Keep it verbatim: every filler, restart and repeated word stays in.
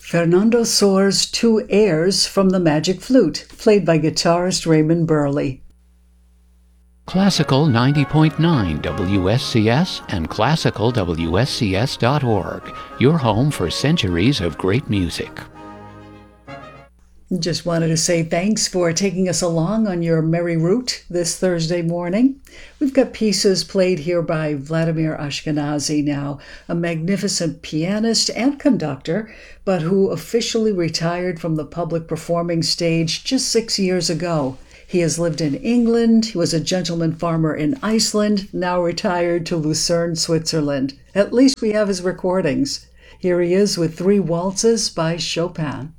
Fernando Soares' Two Airs from the Magic Flute, played by guitarist Raymond Burley. Classical ninety point nine W S C S and classical W S C S dot org, your home for centuries of great music. Just wanted to say thanks for taking us along on your merry route this Thursday morning. We've got pieces played here by Vladimir Ashkenazy now, a magnificent pianist and conductor, but who officially retired from the public performing stage just six years ago. He has lived in England, he was a gentleman farmer in Iceland, now retired to Lucerne, Switzerland. At least we have his recordings. Here he is with three waltzes by Chopin.